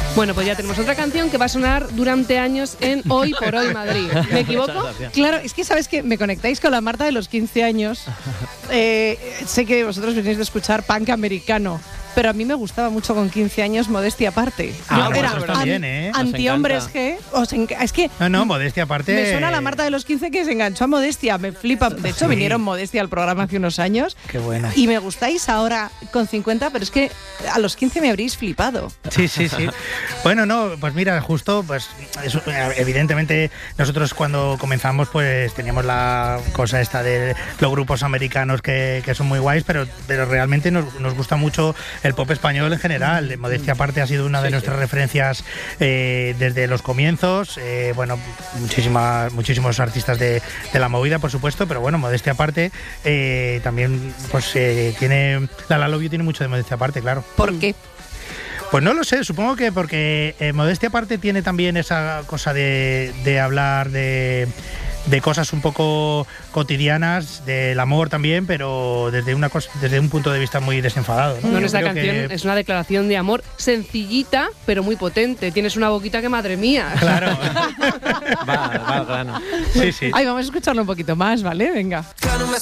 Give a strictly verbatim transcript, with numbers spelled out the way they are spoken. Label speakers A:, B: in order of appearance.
A: Bueno, pues ya tenemos otra canción que va a sonar durante años en Hoy por Hoy Madrid. ¿Me equivoco?
B: Claro, es que sabes que me conectáis con la Marta de los quince años. Eh, sé que vosotros venís de escuchar punk americano, pero a mí me gustaba mucho con quince años, Modestia Aparte.
C: Ah,
B: Yo era
C: vosotros también, ¿eh?
B: anti-hombres G. Os enca- es que
C: No, no, Modestia Aparte.
B: me suena la Marta de los quince que se enganchó a Modestia. Me flipa. De hecho,
C: Sí.
B: vinieron Modestia al programa hace unos años.
C: Qué buena.
B: Y me gustáis ahora con cincuenta, pero es que a los quince me habréis flipado.
C: Sí, sí, sí. Bueno, no, pues mira, justo, pues eso, evidentemente nosotros cuando comenzamos pues teníamos la cosa esta de los grupos americanos que, que son muy guays, pero, pero realmente nos, nos gusta mucho el pop español en general. Modestia Aparte ha sido una de
D: Sí,
C: nuestras
D: sí.
C: referencias eh, desde los comienzos. Eh, bueno, muchísimas, muchísimos artistas de, de la movida, por supuesto, pero bueno, Modestia Aparte eh, también pues eh, tiene... La La Love You tiene mucho de Modestia Aparte, claro.
B: ¿Por qué?
C: Pues no lo sé, supongo que porque eh, Modestia Aparte tiene también esa cosa de, de hablar de, de cosas un poco cotidianas, del amor también, pero desde una cosa, desde un punto de vista muy desenfadado, ¿no?
A: No,
C: Yo
A: esta
C: creo
A: canción
C: que-
A: es una declaración de amor sencillita, pero muy potente. Tienes una boquita que madre mía.
C: Claro.
D: Va, va al grano.
C: Sí, sí.
B: Ay, vamos a escucharlo un poquito más, ¿vale? Venga.